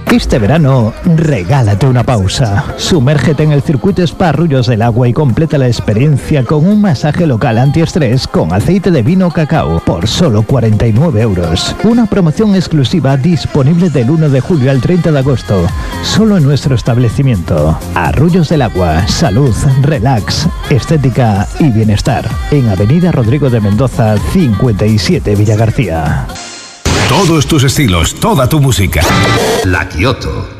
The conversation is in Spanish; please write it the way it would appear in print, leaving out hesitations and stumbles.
Este verano, regálate una pausa. Sumérgete en el circuito Spa Arroyos del Agua y completa la experiencia con un masaje local antiestrés con aceite de vino cacao por solo 49 euros. Una promoción exclusiva disponible del 1 de julio al 30 de agosto. Solo en nuestro establecimiento. Arroyos del Agua. Salud, relax, estética y bienestar. En Avenida Rodrigo de Mendoza, 57 Villagarcía. Todos tus estilos, toda tu música. La Kioto.